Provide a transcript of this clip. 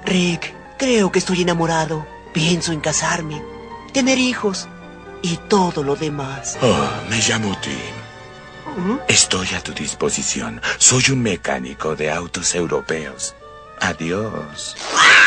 Rick, creo que estoy enamorado. Pienso en casarme, tener hijos y todo lo demás. Oh, me llamo Tim. Estoy a tu disposición. Soy un mecánico de autos europeos. Adiós.